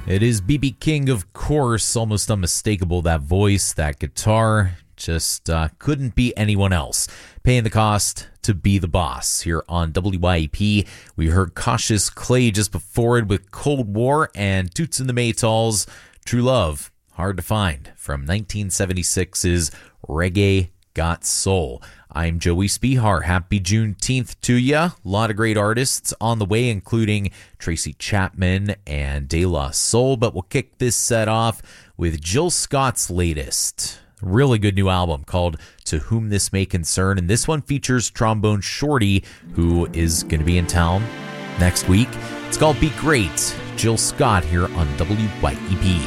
It is B.B. King, of course, almost unmistakable. That voice, that guitar, just couldn't be anyone else. Paying the cost to be the boss. Here on WYEP, we heard Cautious Clay just before it with Cold War and Toots and the Maytals, True Love, Hard to Find, from 1976's Reggae Got Soul. I'm Joey Spihar. Happy Juneteenth to ya. A lot of great artists on the way, including Tracy Chapman and De La Soul. But we'll kick this set off with Jill Scott's latest. Really good new album called To Whom This May Concern. And this one features Trombone Shorty, who is going to be in town next week. It's called Be Great. Jill Scott here on WYEP.